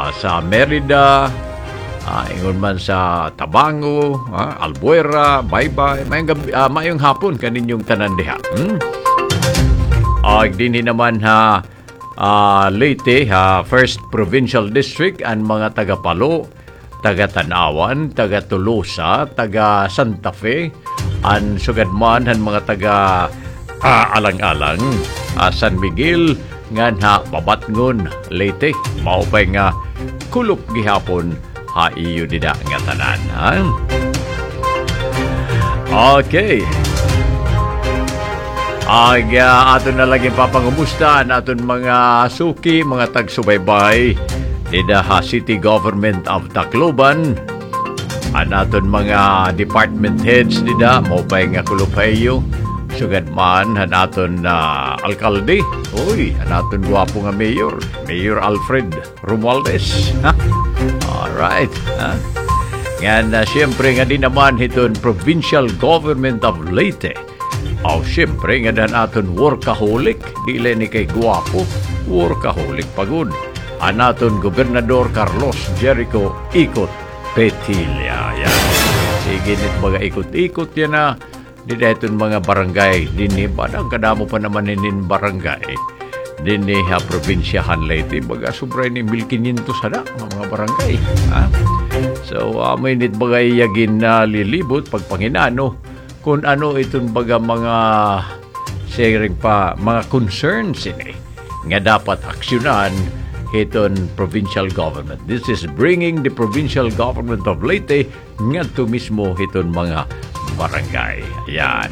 sa Merida, ingon man sa Tabango, Albuera, Baybay, mayong hapon kaninyong tanan diha. Dinhi naman Leyte, First Provincial District, ang mga taga-Palo, taga-Tanawan, taga-Tolosa, taga-Santa Fe, ang sugadman ang mga taga-Alang-Alang, San Miguel, nga Babatngon, Leyte, maupay nga kulop gihapon iyo dida nga tanan. Okay. Aton na lagi papangumusta naton mga suki, mga tagsubaybay dida City Government of Tacloban, aton mga department heads dida maupay nga kulupayo, sugad man aton alkalde, aton gwapo nga mayor Alfred Romualdez. Alright. Nga siyempre nga din naman iton Provincial Government of Leyte. Siyempre nga dan aton workaholic, dili ni kay guwapo, workaholic pagod. Anaton Gobernador Carlos Jericho Ikot Petilla. Yan. Sige nit mga ikot-ikot yan na. Di dahil mga barangay. Dini ba na kadamo pa naman inin barangay. Dini probinsyahan Leyte. Baga sobra ni 1,500 sada mga barangay. So may nit bagay yagin na lilibot pagpanginano. Kung ano itong baga mga sharing pa, mga concerns ini nga dapat aksyonan itong provincial government. This is bringing the provincial government of Leyte nga to mismo itong mga barangay. Yan.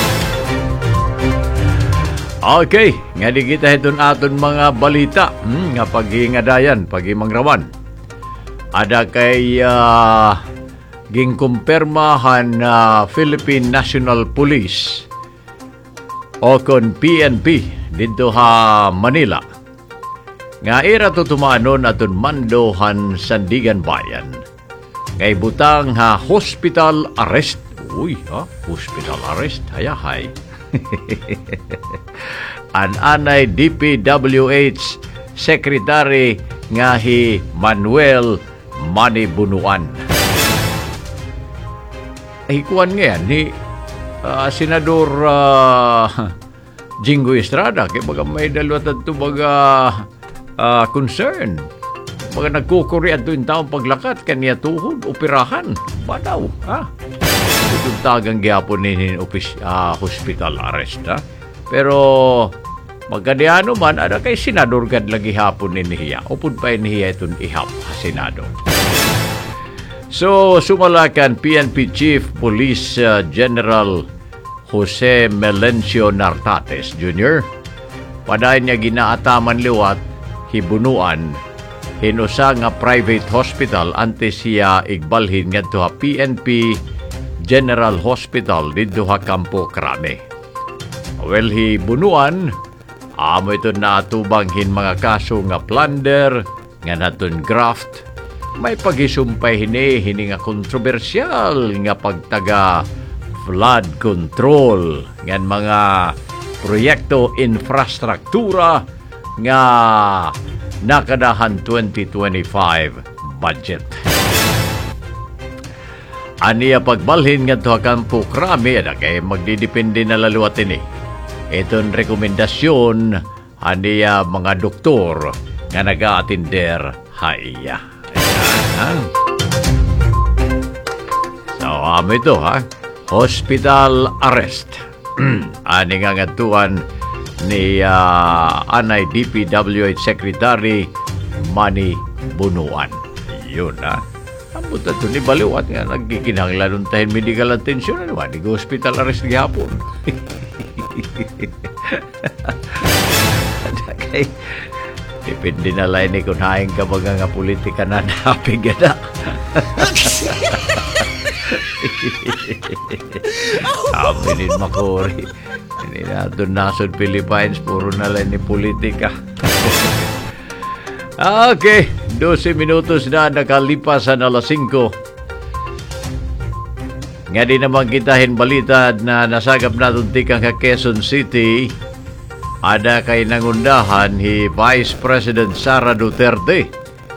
Okay, nga di kita itong aton mga balita nga pag-ingadayan, pag-imangrawan. Ada kay gingkumpirmahan na Philippine National Police o kon PNP dito Manila nga ira to tumaanon aton mandohan Sandigan Bayan ngay butang hospital arrest. Hospital arrest hayahay. An anay DPWH Secretary nga Manuel Manny Bunuan. Kuan nga yan ni Senador Jingo Estrada kaya baga may dalawa tato baga concern baga nagkukurian to yung taong paglakat kanya tuhod, operahan ba daw itong tagang gyapon ni hospital arrest pero magkadiano man ada kay Senador gad lagi hapon ni niya upod pa niya itong ihap Senado. So, sumalakan PNP Chief Police General Jose Melencio Nartates Jr. Padayon niya ginaataman liwat, hibunuan, hinusa nga private hospital antes siya igbalhin nga to PNP General Hospital dito Campo Crame. Well, hibunuan, amo ito na atubanghin mga kaso nga plunder, nga naton graft, may pagisumpay hini nga kontrobersyal nga pagtaga flood control ngan mga proyekto infrastruktura nga nakadahan 2025 budget. Aniya pagbalhin nga to Campo Crame kay magdidepende na laluat ini. Iton rekomendasyon aniya mga doktor nga naga-atender haiya. So, ito hospital arrest. Ani nga ngatuan ni anay DPWH Secretary Manny Bunuan. Yun Ambot na ito ni baliwat nga nagkikinahanglan ng tahin medical attention. Di hospital arrest gihapon. Okay. Depende na lang ni kung haing ka mga nga politika na napig na. Aminin makori. Hindi na doon nasod Philippines, puro na lang ni politika. Okay, 12 minutos na nakalipas na alas 5. Nga di naman kitahin balita na nasagap natin tikang ka Quezon City. Ada kay nangundahan Vice President Sara Duterte